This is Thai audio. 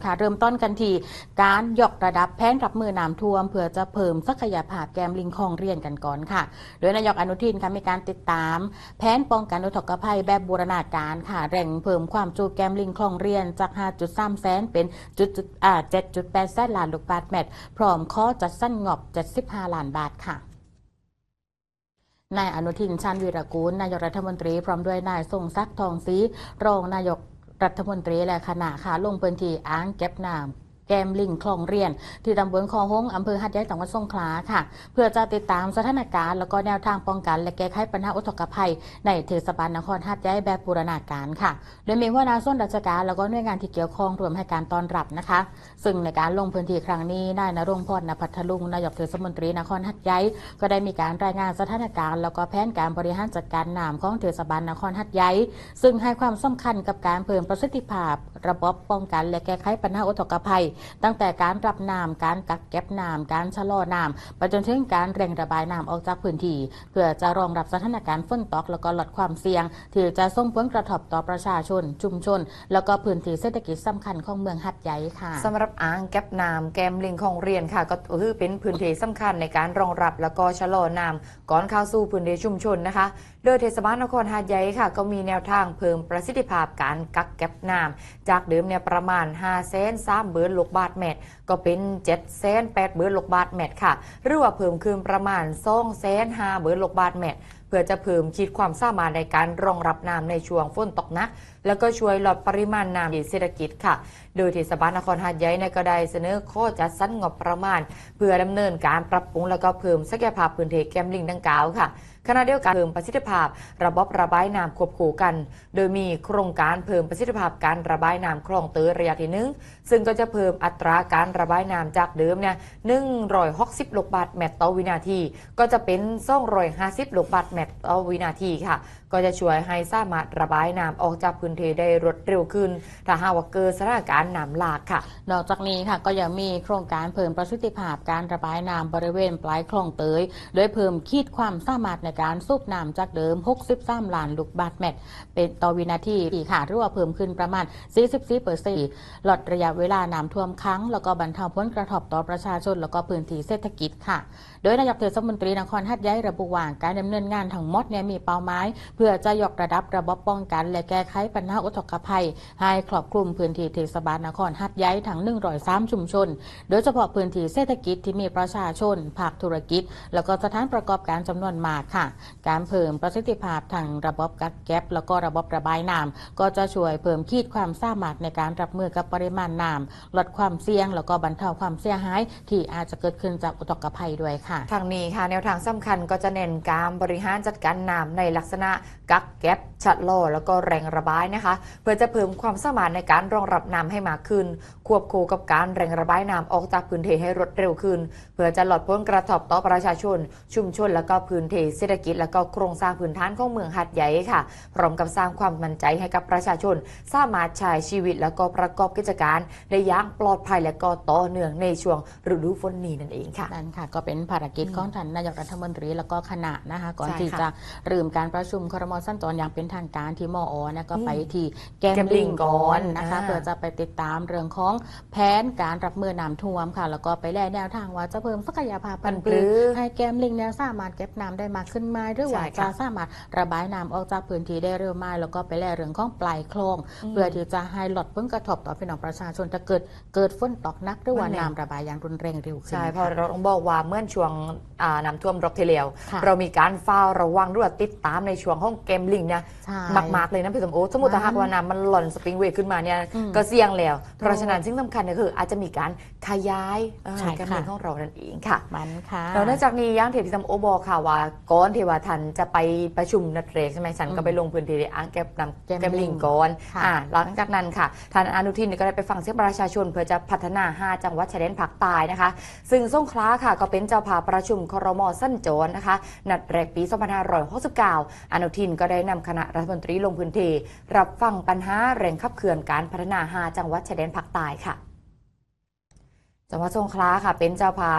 ค่ะเริ่มต้นกันที่การยกระดับแผนรับมือน้ำท่วมเพื่อจะเพิ่มศักยภาพแกมลิงคลองเรียนกันก่อนค่ะโดยนายกอนุทินค่ะมีการติดตามแผนป้องกันอุทกภัยแบบบูรณาการค่ะแร่งเพิ่มความจุแกมลิงคลองเรียนจาก 5.3 แสนเป็น7.8 แสนล้านลูกบาศก์เมตรพร้อมขอจัดสรรงบ75 ล้านบาทค่ะนายอนุทิน ชาญวีรกูลนายกรัฐมนตรีพร้อมด้วยนายทรงศักดิ์ทองศรีรองนายกรัฐมนตรีและคณะค่ะลงพื้นที่อ่างเก็บน้ำแกมลิงคลองเรียนที่ตำบลคอหงอำเภอหาดใหญ่จังหวัดสงขลาค่ะเพื่อจะติดตามสถานการณ์แล้วก็แนวทางป้องกันและแก้ไขปัญหาอุทกภัยในเทศบาลนครหาดใหญ่แบบบูรณาการค่ะโดยมีหัวหน้าส่วนราชการแล้วก็หน่วยงานที่เกี่ยวข้องรวมให้การต้อนรับนะคะซึ่งในการลงพื้นที่ครั้งนี้นายณรงค์พร ณภัทลุงนายกเทศมนตรีนครหาดใหญ่ก็ได้มีการรายงานสถานการณ์แล้วก็แผนการบริหารจัดการน้ำของเทศบาลนครหาดใหญ่ซึ่งให้ความสำคัญกับการเพิ่มประสิทธิภาพระบบป้องกันและแก้ไขปัญหาอุทกภัยตั้งแต่การรับน้ำการกักเก็บน้ำการชะลอน้ำไปจนถึงการเร่งระบายน้ำออกจากพื้นที่เพื่อจะรองรับสถานการณ์ฝนตกแล้วก็ลดความเสี่ยงที่จะส่งผลกระทบต่อประชาชนชุมชนแล้วก็พื้นที่เศรษฐกิจสำคัญของเมืองหาดใหญ่ค่ะสำหรับอ่างเก็บน้ำแกมลิงคลองเรียนค่ะก็คือเป็นพื้นที่สำคัญในการรองรับแล้วก็ชะลอน้ำก่อนเข้าสู่พื้นที่ชุมชนนะคะโดยเทศบาลนครหาดใหญ่ค่ะก็มีแนวทางเพิ่มประสิทธิภาพการกักเก็บน้ำจากเดิมเนี่ยประมาณ530,000 ลูกบาศก์เมตรก็เป็น780,000 ลูกบาศก์เมตรค่ะหรือว่าเพิ่มขึ้นประมาณ250,000 ลูกบาศก์เมตรเพื่อจะเพิ่มขีดความสามารถในการรองรับน้ำในช่วงฝนตกหนักแล้วก็ช่วยลดปริมาณน้ำในเศรษฐกิจค่ะโดยเทศบาลนครหาดใหญ่ก็ได้เสนอข้อจัดสรรงบประมาณเพื่อดำเนินการปรับปรุงแล้วก็เพิ่มศักยภาพพื้นที่แกมลิงดังกล่าวค่ะขณะเดียวกันเพิ่มประสิทธิภาพระบบระบายน้ำควบคู่กันโดยมีโครงการเพิ่มประสิทธิภาพการระบายน้ำคลองเตยระยะที่1ซึ่งก็จะเพิ่มอัตราการระบายน้ำจากเดิมเนี่ย160 ลูกบาศก์เมตรต่อวินาทีก็จะเป็น250 ลูกบาศก์เมตรต่อวินาทีค่ะก็จะช่วยให้สามารถระบายน้ำออกจากพื้นที่ได้รวดเร็วขึ้นถ้าหากว่าเกิดสถานการณ์น้ำหลากค่ะนอกจากนี้ค่ะก็ยังมีโครงการเพิ่มประสิทธิภาพการระบายน้ำบริเวณปลายคลองเตยโดยเพิ่มขีดความสามารถในการสูบน้ำจากเดิม63 ล้านลูกบาศก์เมตรเป็นต่อวินาทีค่ะหรือว่าเพิ่มขึ้นประมาณ 44%ลดระยะเวลาน้ำท่วมขังแล้วก็บรรเทาผลกระทบต่อประชาชนแล้วก็พื้นที่เศรษฐกิจค่ะโดยนายกเทศมนตรีนครหาดใหญ่ระบุว่าการดำเนินงานทั้งหมดเนี่ยมีเป้าหมายเพื่อจะยกระดับระบบป้องกันและแก้ไขปัญหาอุทกภัยให้ครอบคลุมพื้นที่เทศบาลนครหาดใหญ่ทั้ง103 ชุมชนโดยเฉพาะพื้นที่เศรษฐกิจที่มีประชาชนภาคธุรกิจแล้วก็สถานประกอบการจำนวนมากค่ะการเพิ่มประสิทธิภาพทางระบบกักเก็บแล้วก็ระบบระบายน้ำก็จะช่วยเพิ่มขีดความสามารถในการรับมือกับปริมาณน้ำลดความเสี่ยงแล้วก็บรรเทาความเสียหายที่อาจจะเกิดขึ้นจากอุทกภัยด้วยค่ะทางนี้ค่ะแนวทางสำคัญก็จะเน้นการบริหารจัดการน้ำในลักษณะกักเก็บชะลอแล้วก็แรงระบายนะคะเพื่อจะเพิ่มความสามารถในการรองรับน้ำให้มากขึ้นควบคู่กับการแรงระบายน้ำออกจากพื้นที่ให้รวดเร็วขึ้นเพื่อจะลดผลกระทบต่อประชาชนชุมชนแล้วก็พื้นที่เศรษฐกิจแล้วก็โครงสร้างพื้นฐานของเมืองหาดใหญ่ค่ะพร้อมกับสร้างความมั่นใจให้กับประชาชนสามารถใช้ชีวิตแล้วก็ประกอบกิจการได้อย่างปลอดภัยและก็ต่อเนื่องในช่วงฤดูฝนนี้นั่นเองค่ะนั่นค่ะก็เป็นภารกิจของท่านนายกรัฐมนตรีแล้วก็คณะนะคะก่อนที่จะเริ่มการประชุมครม.สั้นตอนอย่างเป็นทางการที่มอ.นะก็ไปที่แกมลิงก่อนนะคะเพื่อจะไปติดตามเรื่องของแผนการรับมือน้ำท่วมค่ะแล้วก็ไปแลแนวทางว่าจะเพิ่มศักยภาพพันธุ์พืชให้แกมลิงเนี่ยสามารถเก็บน้ำได้มากขึ้นไหมหรือว่าจะสามารถระบายน้ำออกจากพื้นที่ได้เร็วไหมแล้วก็ไปแลเรื่องของปลายคลองเพื่อที่จะให้ลดผลกระทบต่อพี่น้องประชาชนถ้าเกิดฝนตกหนักหรือว่าน้ำระบายอย่างรุนแรงเร็วขึ้นใช่เพราะเราต้องบอกว่าเมื่อช่วงน้ำท่วมรอบที่แล้วเรามีการเฝ้าระวังด้วยติดตามในช่วงของแกมลิงเนี่ยมากๆเลยนะพี่สมโอสมมติถ้าหากว่าน้ำมันหล่นสปริงเวย์ขึ้นมาเนี่ยก็เสี่ยงแล้วเพราะฉะนั้นสิ่งสำคัญก็คืออาจจะมีการขยายแกมลิงของเรานั่นเองค่ะมันค่ะแล้วนอกจากนี้ย่างเทพี่สมโอบอกค่ะว่าก่อนที่ว่าท่านจะไปประชุมนัดเรกใช่ไหมฉันก็ไปลงพื้นที่อ่างแกมลิงก่อนหลังจากนั้นค่ะท่านอนุทินก็ได้ไปฟังเสียงประชาชนเพื่อจะพัฒนา5 จังหวัดชายแดนภาคใต้นะคะซึ่งสงขลาค่ะก็เป็นเจ้าภาพประชุมครม.สั้นโจรนะคะนัดแรกปี 2569 อนุทินก็ได้นำคณะรัฐมนตรีลงพื้นที่รับฟังปัญหาแรงขับเคลื่อนการพัฒนา5 จังหวัดชายแดนภาคใต้ค่ะจังหวัดสงขลาค่ะเป็นเจ้าภาพ